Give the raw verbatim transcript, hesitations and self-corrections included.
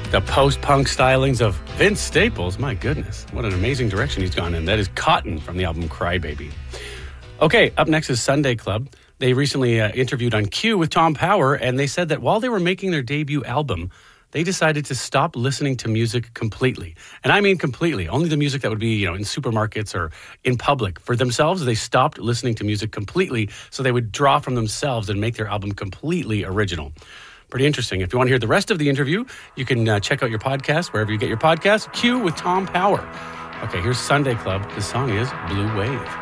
The post-punk stylings of Vince Staples. My goodness, what an amazing direction he's gone in. That is Cotton from the album Crybaby. Okay, up next is Sunday Club. They recently uh, interviewed on Q with Tom Power, and they said that while they were making their debut album, they decided to stop listening to music completely. And I mean completely. Only the music that would be, you know, in supermarkets or in public. For themselves, they stopped listening to music completely so they would draw from themselves and make their album completely original. Pretty interesting. If you want to hear the rest of the interview, you can uh, check out your podcast wherever you get your podcast. Q with Tom Power. Okay, here's Sunday Club. The song is Blue Wave.